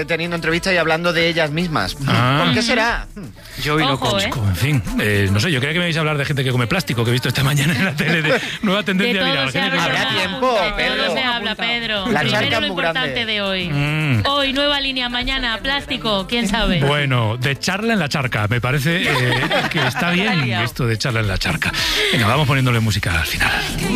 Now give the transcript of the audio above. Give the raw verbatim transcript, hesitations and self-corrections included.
teniendo entrevistas y hablando de ellas mismas. Ah. ¿Por qué será? Yo y lo conozco, ¿eh? En fin, eh, no sé, yo creía que me vais a hablar de gente que come plástico, que he visto esta mañana en la tele, de nueva tendencia de viral. Se habla, Habrá tiempo, de Pedro. todo se habla, Pedro. La charca Primero es lo muy importante grande. de hoy. Mm. Hoy, nueva línea, mañana, plástico, quién sabe. Bueno, de charla en la charca, me parece eh, que está bien esto de charla en la charca. Venga, vamos poniéndole música al final.